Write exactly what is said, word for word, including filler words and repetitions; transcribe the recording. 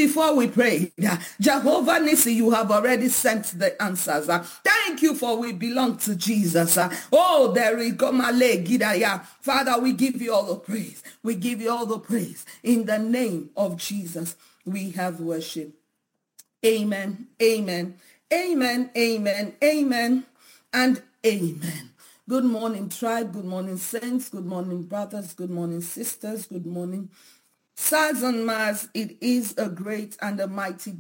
before we prayed, Jehovah Nissi, you have already sent the answers. Thank you for we belong to Jesus. Oh, there we go, Male Gidaya. Father, we give you all the praise. We give you all the praise. In the name of Jesus, we have worship. Amen, amen, amen, amen, amen, and amen. Good morning, tribe. Good morning, saints. Good morning, brothers. Good morning, sisters. Good morning, Sons and Mars. It is a great and a mighty